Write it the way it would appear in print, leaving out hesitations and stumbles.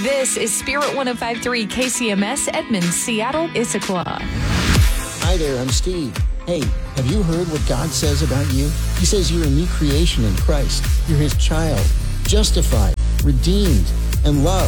This is Spirit 105.3 KCMS, Edmond, Seattle, Issaquah. Hi there, I'm Steve. Hey, have you heard what God says about you? He says you're a new creation in Christ. You're his child, justified, redeemed, and loved.